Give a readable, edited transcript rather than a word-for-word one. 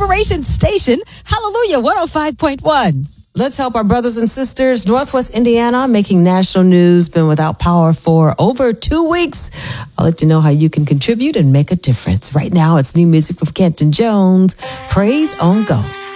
inspiration station, Hallelujah 105.1. Let's help our brothers and sisters. Northwest Indiana making national news, been without power for over 2 weeks. I'll let you know how you can contribute and make a difference. Right now, it's new music from Kenton Jones. Praise on Go.